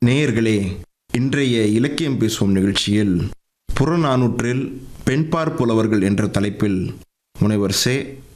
நேயர்களே, இன்றைய இலக்கியம் பேசும் நிகழ்ச்சியில் புறநானூற்றில் பெண்பார் புலவர்கள் என்ற தலைப்பில் முனைவர் சே.